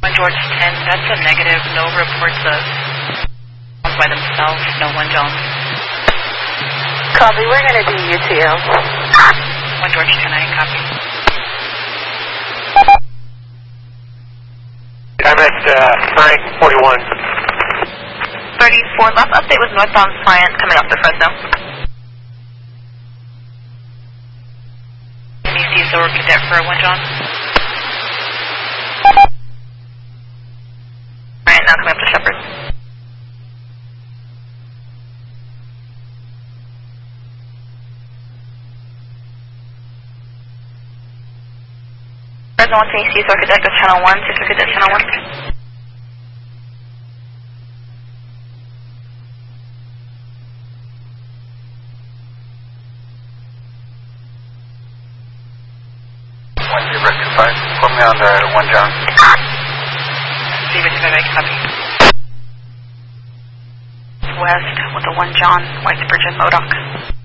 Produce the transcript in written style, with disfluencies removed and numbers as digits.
1 George 10, that's a negative. No reports of by themselves, no 1 John. Copy, we're going to do UTL. 1 George 10, I copy. I'm at 941. 34 left update with northbound client coming off the Fresno. Can you see Silver Cadet for 1 John? Alright, now coming up to Shepherd. Fresno 1, can you see Silver Cadet, go channel 1, see Silver Cadet channel 1. Put me on the 1 John. Zebra 25, copy. West with the 1 John, Whitesbridge and Modoc.